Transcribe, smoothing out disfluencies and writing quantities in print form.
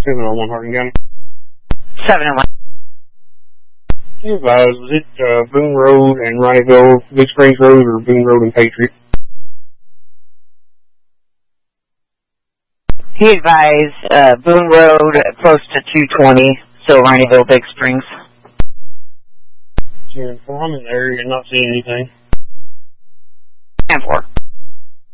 701 Hardin County. 701. You advise, was it Boone Road and Ronnieville, Big Springs Road, or Boone Road and Patriot? He advised Boone Road close to 220, so Ronnieville, Big Springs. I'm in the area and not seeing anything. 10-4.